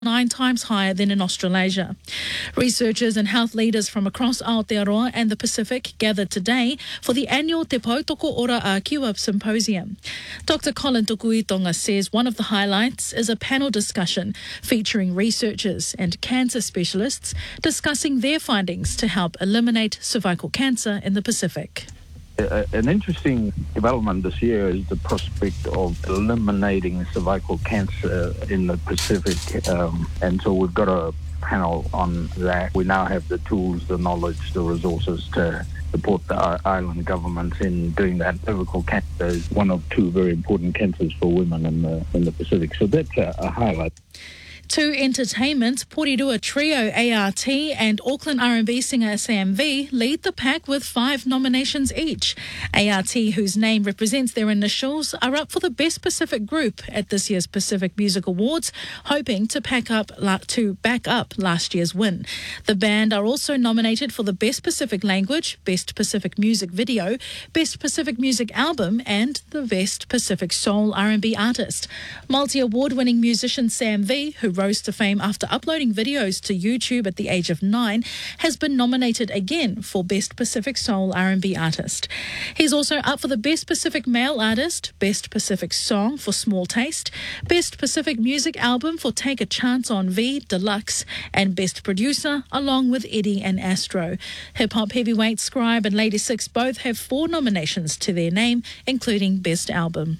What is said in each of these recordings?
9 times higher than in Australasia. Researchers and health leaders from across Aotearoa and the Pacific gathered today for the annual Te Pautoko Ora a Kiwa Symposium. Dr. Colin Tukuitonga says one of the highlights is a panel discussion featuring researchers and cancer specialists discussing their findings to help eliminate cervical cancer in the Pacific. An interesting development this year is the prospect of eliminating cervical cancer in the Pacific. And so we've got a panel on that. We now have the tools, the knowledge, the resources to support the island governments in doing that. Cervical cancer is one of two very important cancers for women in the Pacific. So that's a highlight. To entertainment, Porirua trio ART and Auckland R&B singer SAMV lead the pack with 5 nominations each. ART, whose name represents their initials, are up for the Best Pacific Group at this year's Pacific Music Awards, hoping to back up last year's win. The band are also nominated for the Best Pacific Language, Best Pacific Music Video, Best Pacific Music Album and the Best Pacific Soul R&B Artist. Multi-award-winning musician Sam V, who rose to fame after uploading videos to YouTube at the age of 9, has been nominated again for Best Pacific Soul R&B Artist. He's also up for the Best Pacific Male Artist, Best Pacific Song for Small Taste, Best Pacific Music Album for Take a Chance on V Deluxe, and Best Producer along with Eddie and Astro. Hip-hop heavyweight Scribe and Lady Six both have 4 nominations to their name, including Best Album.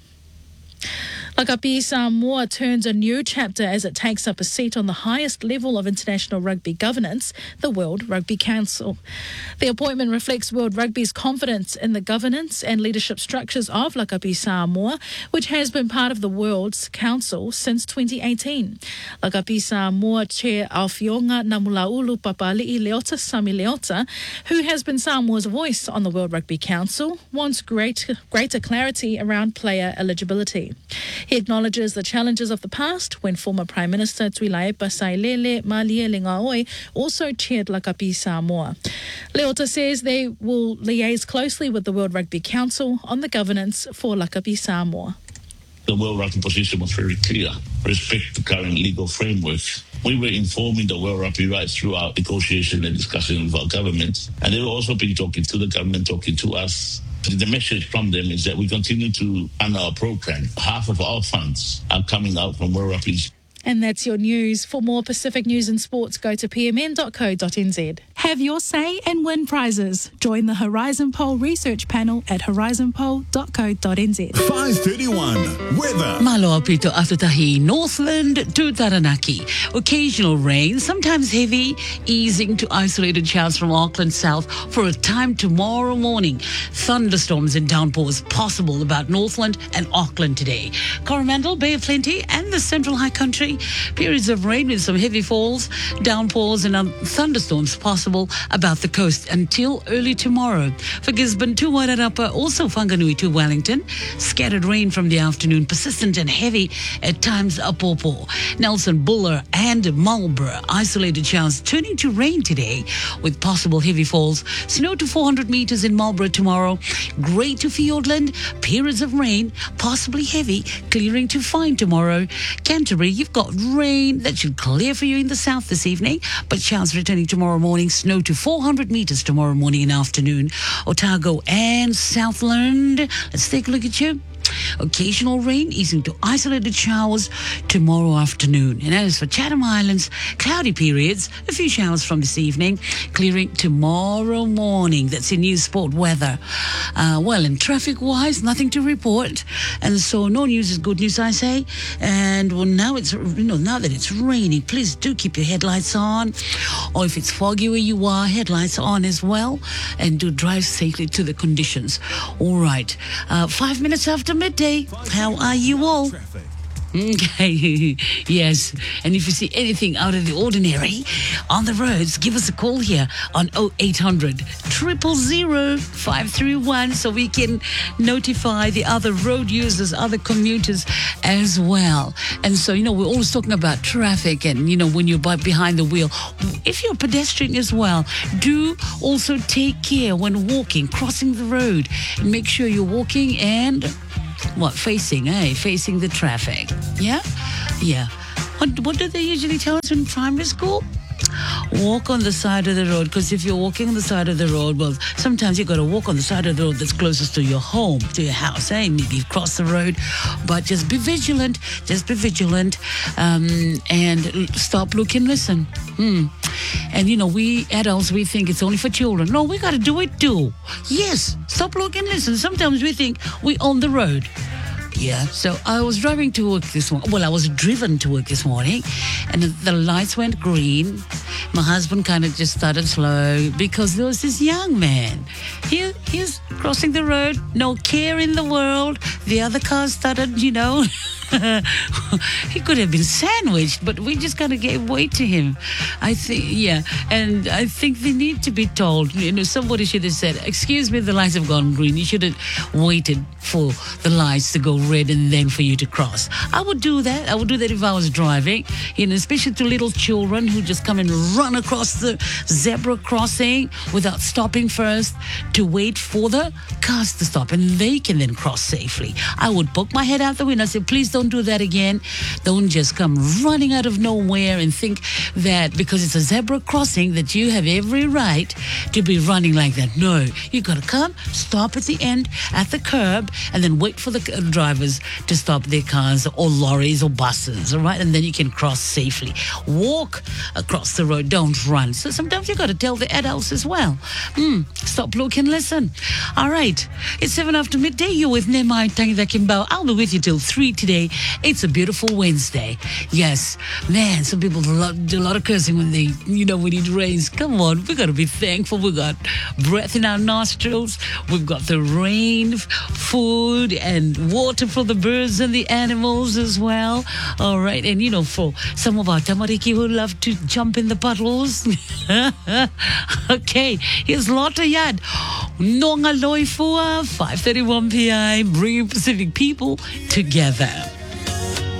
Lakapi Samoa turns a new chapter as it takes up a seat on the highest level of international rugby governance, the World Rugby Council. The appointment reflects World Rugby's confidence in the governance and leadership structures of Lakapi Samoa, which has been part of the World's Council since 2018. Lakapi Samoa Chair Awhionga Namulaulu Papali'i Leota Sami Leota, who has been Samoa's voice on the World Rugby Council, wants greater clarity around player eligibility. He acknowledges the challenges of the past when former Prime Minister Tuilaepa Sailele Malielegaoi also chaired Lakapi Samoa. Leota says they will liaise closely with the World Rugby Council on the governance for Lakapi Samoa. The World Rugby position was very clear. Respect the current legal framework. We were informing the World Rugby rights through our negotiation and discussion with our government, and they will also be talking to the government, talking to us. The message from them is that we continue to run our program. Half of our funds are coming out from World Rugby. And that's your news. For more Pacific news and sports, go to pmn.co.nz. Have your say and win prizes. Join the Horizon Poll research panel at horizonpoll.co.nz. 5:31 weather. Malo Pito Afutahi, Northland to Taranaki. Occasional rain, sometimes heavy, easing to isolated showers from Auckland south for a time tomorrow morning. Thunderstorms and downpours possible about Northland and Auckland today. Coromandel, Bay of Plenty and the Central High Country. Periods of rain with some heavy falls, downpours and thunderstorms possible about the coast until early tomorrow. For Gisborne to Wairarapa, also Whanganui to Wellington. Scattered rain from the afternoon, persistent and heavy at times Apopo. Nelson, Buller and Marlborough. Isolated showers turning to rain today with possible heavy falls. Snow to 400 metres in Marlborough tomorrow. Grey to Fiordland. Periods of rain, possibly heavy, clearing to fine tomorrow. Canterbury, you've got rain that should clear for you in the south this evening, but showers returning tomorrow morning. Snow to 400 metres tomorrow morning and afternoon. Otago and Southland. Let's take a look at you. Occasional rain easing to isolated showers tomorrow afternoon. And as for Chatham Islands, cloudy periods, a few showers from this evening, clearing tomorrow morning. That's in news sport weather. And traffic-wise, nothing to report. And so no news is good news, I say. And well, now that it's raining, please do keep your headlights on. Or if it's foggy where you are, headlights on as well. And do drive safely to the conditions. All right. 5 minutes after midday. How are you all? Okay, yes. And if you see anything out of the ordinary on the roads, give us a call here on 0800 000 531 so we can notify the other road users, other commuters as well. And so, we're always talking about traffic and, when you're behind the wheel. If you're a pedestrian as well, do also take care when walking, crossing the road. And make sure you're walking and facing the traffic. Yeah? What do they usually tell us in primary school? Walk on the side of the road, because if you're walking on the side of the road, well, sometimes you got to walk on the side of the road that's closest to your home, to your house, eh? Maybe cross the road, but just be vigilant. Just be vigilant, and stop, look, and listen. And we adults, we think it's only for children. No, we got to do it too. Yes, stop, look, and listen. Sometimes we think we own the road. Yeah, so I was driving to work this morning. Well, I was driven to work this morning, and the lights went green. My husband kind of just started slow because there was this young man. He's crossing the road, no care in the world. The other car started, he could have been sandwiched, but we just kind of gave way to him. I think they need to be told. Somebody should have said, "Excuse me, the lights have gone green." You should have waited for the lights to go red and then for you to cross. I would do that. I would do that if I was driving, especially to little children who just come and run across the zebra crossing without stopping first to wait for the cars to stop, and they can then cross safely. I would poke my head out the window and say, please don't do that again. Don't just come running out of nowhere and think that because it's a zebra crossing that you have every right to be running like that. No, you got to come, stop at the end, at the curb, and then wait for the drivers to stop their cars or lorries or buses, all right? And then you can cross safely. Walk across the road, don't run. So sometimes you got to tell the adults as well. Stop, look, and listen. All right, it's 7 after midday. You're with Nemai Tangida Kimbao. I'll be with you till 3 today. It's a beautiful Wednesday. Yes, man, some people do a lot of cursing when when it rains. Come on, we got to be thankful. We got breath in our nostrils. We've got the rain, food, and water for the birds and the animals as well. All right, and for some of our tamariki who love to jump in the puddles. Okay, here's Lotta Yad. Nonga Loifua, 5:31 p.m. Bringing Pacific people together.